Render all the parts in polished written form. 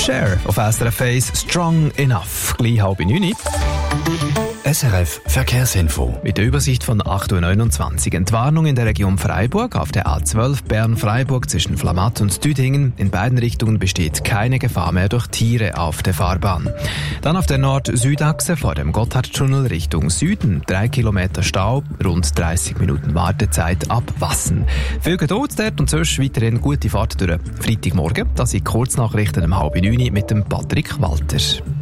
Cher auf SRF 1 Strong Enough. Gleich 8:30. SRF Verkehrsinfo. Mit der Übersicht von 8:29 Uhr. Entwarnung in der Region Freiburg auf der A12 Bern-Freiburg zwischen Flamatt und Düdingen. In beiden Richtungen besteht keine Gefahr mehr durch Tiere auf der Fahrbahn. Dann auf der Nord-Süd-Achse vor dem Gotthardtunnel Richtung Süden 3 Kilometer Stau, rund 30 Minuten Wartezeit ab Wassen. Viel Geduld dort und sonst weiterhin gute Fahrt durch Freitagmorgen. Das sind Kurznachrichten um 8:30 mit dem Patrick Walter.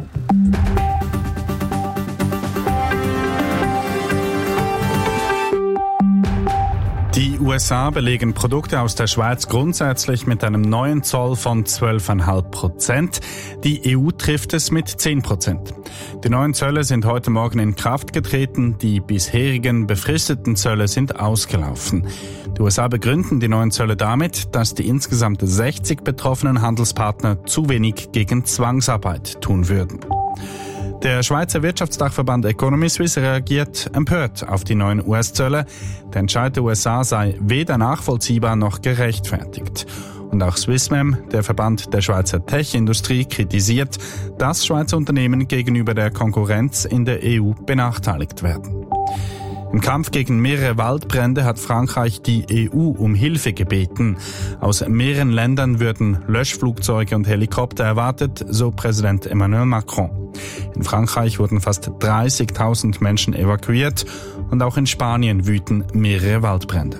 Die USA belegen Produkte aus der Schweiz grundsätzlich mit einem neuen Zoll von 12,5%. Die EU trifft es mit 10%. Die neuen Zölle sind heute Morgen in Kraft getreten. Die bisherigen befristeten Zölle sind ausgelaufen. Die USA begründen die neuen Zölle damit, dass die insgesamt 60 betroffenen Handelspartner zu wenig gegen Zwangsarbeit tun würden. Der Schweizer Wirtschaftsdachverband Economy Suisse reagiert empört auf die neuen US-Zölle. Der Entscheid der USA sei weder nachvollziehbar noch gerechtfertigt. Und auch Swissmem, der Verband der Schweizer Tech-Industrie, kritisiert, dass Schweizer Unternehmen gegenüber der Konkurrenz in der EU benachteiligt werden. Im Kampf gegen mehrere Waldbrände hat Frankreich die EU um Hilfe gebeten. Aus mehreren Ländern würden Löschflugzeuge und Helikopter erwartet, so Präsident Emmanuel Macron. In Frankreich wurden fast 30.000 Menschen evakuiert und auch in Spanien wüten mehrere Waldbrände.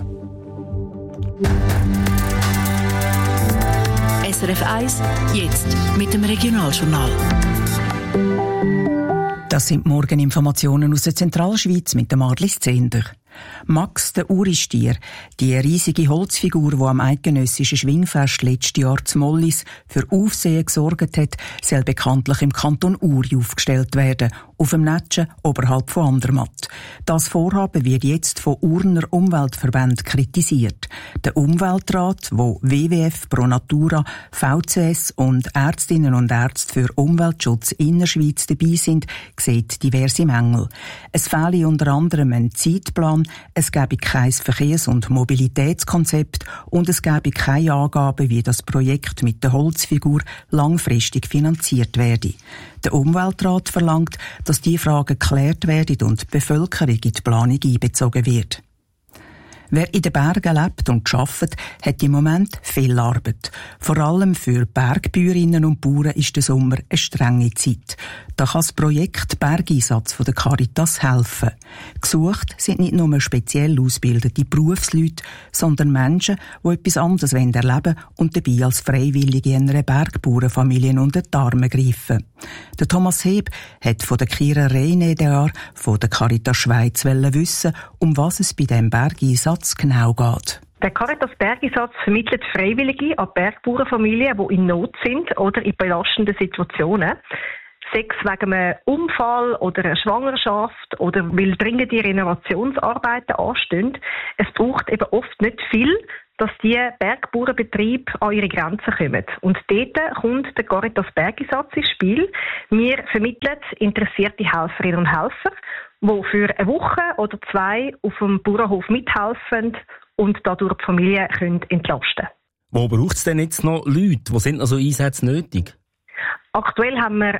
SRF 1, jetzt mit dem Regionaljournal. Das sind Morgeninformationen aus der Zentralschweiz mit dem Adlis Zehnder. Max, der Uristier, die riesige Holzfigur, die am eidgenössischen Schwingfest letztes Jahr zu Mollis für Aufsehen gesorgt hat, soll bekanntlich im Kanton Uri aufgestellt werden, auf dem Netschen oberhalb von Andermatt. Das Vorhaben wird jetzt von Urner Umweltverbänden kritisiert. Der Umweltrat, wo WWF, Pro Natura, VCS und Ärztinnen und Ärzte für Umweltschutz Innerschweiz dabei sind, sieht diverse Mängel. Es fehle unter anderem ein Zeitplan, es gäbe kein Verkehrs- und Mobilitätskonzept und es gäbe keine Angaben, wie das Projekt mit der Holzfigur langfristig finanziert werde. Der Umweltrat verlangt, dass diese Fragen geklärt werden und die Bevölkerung in die Planung einbezogen wird. Wer in den Bergen lebt und arbeitet, hat im Moment viel Arbeit. Vor allem für Bergbäuerinnen und Bauern ist der Sommer eine strenge Zeit. Da kann das Projekt Bergeinsatz von der Caritas helfen. Gesucht sind nicht nur speziell ausgebildete Berufsleute, sondern Menschen, die etwas anderes erleben wollen und dabei als Freiwillige in einer Bergbauernfamilie unter die Arme greifen. Der Thomas Heb hat von der Kira Reineder von der Caritas Schweiz wissen, um was es bei diesem Bergeinsatz genau geht. Der Caritas Bergeinsatz vermittelt Freiwillige an Bergbauernfamilien, die in Not sind oder in belastenden Situationen. Sei es wegen einem Unfall oder einer Schwangerschaft oder weil dringende Renovationsarbeiten anstehen. Es braucht eben oft nicht viel, dass die Bergbauernbetriebe an ihre Grenzen kommen. Und dort kommt der Caritas Bergeinsatz ins Spiel. Wir vermitteln interessierte Helferinnen und Helfer, die für eine Woche oder 2 auf dem Bauernhof mithelfen und dadurch die Familie entlasten können. Wo braucht es denn jetzt noch Leute? Wo sind also Einsätze nötig? Aktuell haben wir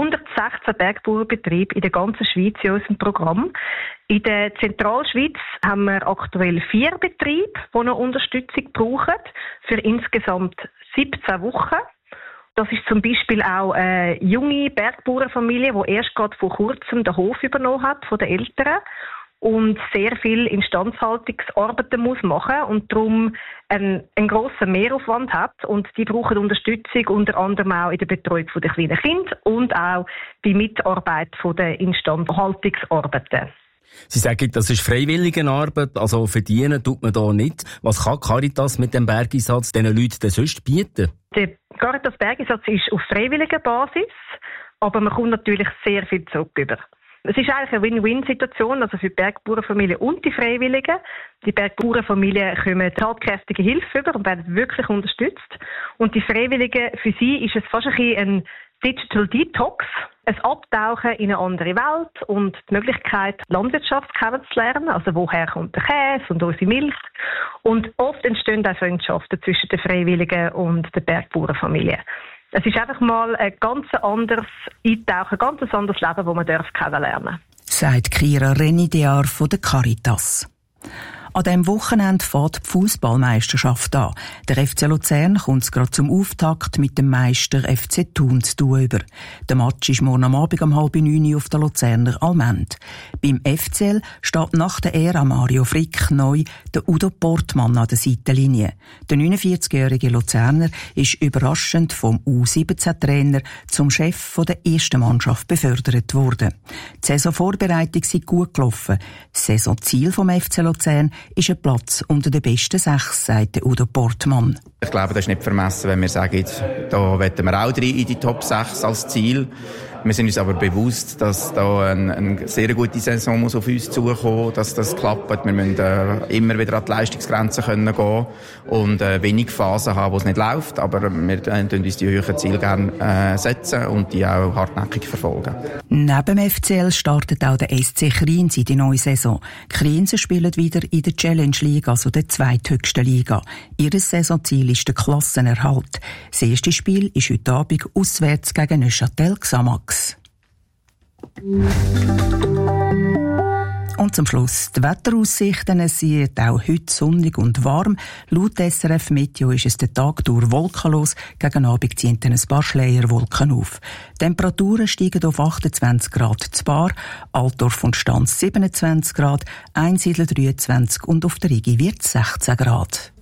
116 Bergbauernbetriebe in der ganzen Schweiz in unserem Programm. In der Zentralschweiz haben wir aktuell 4 Betriebe, die noch Unterstützung brauchen, für insgesamt 17 Wochen. Das ist zum Beispiel auch eine junge Bergbauernfamilie, die erst gerade vor kurzem den Hof übernommen hat von den Eltern und sehr viel Instandhaltungsarbeiten muss machen und darum einen grossen Mehraufwand hat. Und die brauchen Unterstützung unter anderem auch in der Betreuung der kleinen Kinder und auch bei Mitarbeit der Instandhaltungsarbeiten. Sie sagen, das ist Freiwilligenarbeit, also verdienen tut man da nicht. Was kann Caritas mit dem Bergeinsatz diesen Leuten denn sonst bieten? Der Caritas Bergeinsatz ist auf freiwilliger Basis, aber man kommt natürlich sehr viel zurück über. Es ist eigentlich eine Win-Win-Situation, also für die Bergbauernfamilien und die Freiwilligen. Die Bergbauernfamilien kommen tatkräftige Hilfe über und werden wirklich unterstützt. Und die Freiwilligen, für sie ist es fast ein Digital Detox, ein Abtauchen in eine andere Welt und die Möglichkeit, Landwirtschaft kennenzulernen, also woher kommt der Käse und unsere Milch. Und oft entstehen auch Freundschaften zwischen den Freiwilligen und der Bergbauernfamilie. Es ist einfach mal ein ganz anderes Eintauchen, ein ganz anderes Leben, das man kennenlernen darf. Sagt Kira Renidear von der Caritas. An diesem Wochenende fährt die Fußballmeisterschaft an. Der FC Luzern kommt gerade zum Auftakt mit dem Meister FC Thun zu tun über. Der Match ist morgen am Abend um 8:30 Uhr auf der Luzerner Allmend. Beim FCL steht nach der Ära Mario Frick neu der Udo Portmann an der Seitenlinie. Der 49-jährige Luzerner ist überraschend vom U17-Trainer zum Chef der ersten Mannschaft befördert worden. Die Saisonvorbereitung sei gut gelaufen. Das Saisonziel vom FC Luzern ist ein Platz unter den besten 6, sagt Udo Portmann. Ich glaube, das ist nicht vermessen, wenn wir sagen, da wollen wir auch rein in die Top 6 als Ziel. Wir sind uns aber bewusst, dass da eine sehr gute Saison muss auf uns zukommen, dass das klappt. Wir müssen immer wieder an die Leistungsgrenzen gehen und wenig Phasen haben, wo es nicht läuft. Aber wir tun uns die höheren Ziele gerne setzen und die auch hartnäckig verfolgen. Neben dem FCL startet auch der SC Kriens in die neue Saison. Die Krienser spielen wieder in der Challenge League, also der zweithöchsten Liga. Ihr Saisonziel ist der Klassenerhalt. Das erste Spiel ist heute Abend auswärts gegen Neuchâtel Xamax. Und zum Schluss die Wetteraussichten. Es sind auch heute sonnig und warm. Laut SRF Meteo ist es den Tag durch wolkenlos. Gegen Abend ziehen ein paar Schleierwolken auf. Die Temperaturen steigen auf 28 Grad zu Bar, Altdorf und Stanz 27 Grad, Einsiedler 23 und auf der Rigi wird 16 Grad.